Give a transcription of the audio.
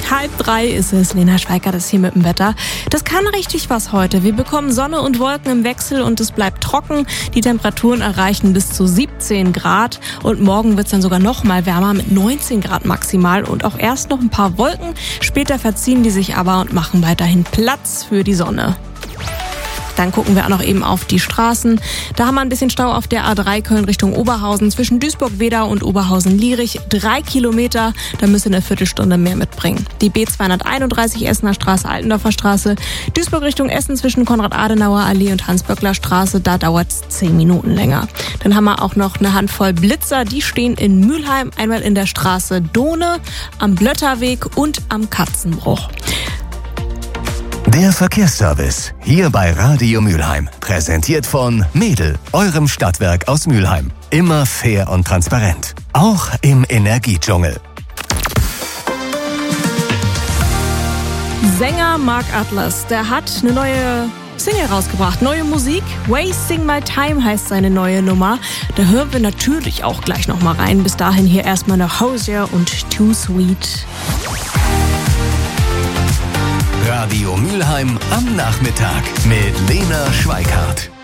2:30 ist es. Lena Schweikert ist hier mit dem Wetter. Das kann richtig was heute. Wir bekommen Sonne und Wolken im Wechsel und es bleibt trocken. Die Temperaturen erreichen bis zu 17 Grad und morgen wird es dann sogar noch mal wärmer mit 19 Grad maximal und auch erst noch ein paar Wolken. Später verziehen die sich aber und machen weiterhin Platz für die Sonne. Dann gucken wir auch noch eben auf die Straßen. Da haben wir ein bisschen Stau auf der A3 Köln Richtung Oberhausen zwischen Duisburg-Wedau und Oberhausen-Lierich. 3 Kilometer, da müsst ihr eine Viertelstunde mehr mitbringen. Die B231 Essener Straße, Altendorfer Straße, Duisburg Richtung Essen zwischen Konrad-Adenauer-Allee und Hans-Böckler-Straße, da dauert es 10 Minuten länger. Dann haben wir auch noch eine Handvoll Blitzer, die stehen in Mülheim, einmal in der Straße Dohne, am Blötterweg und am Katzenbruch. Der Verkehrsservice, hier bei Radio Mülheim. Präsentiert von Mädel, eurem Stadtwerk aus Mülheim. Immer fair und transparent. Auch im Energiedschungel. Sänger Mark Atlas, der hat eine neue Single rausgebracht, neue Musik. Wasting My Time heißt seine neue Nummer. Da hören wir natürlich auch gleich nochmal rein. Bis dahin hier erstmal noch Hosier und Too Sweet. Radio Mülheim am Nachmittag mit Lena Schweikart.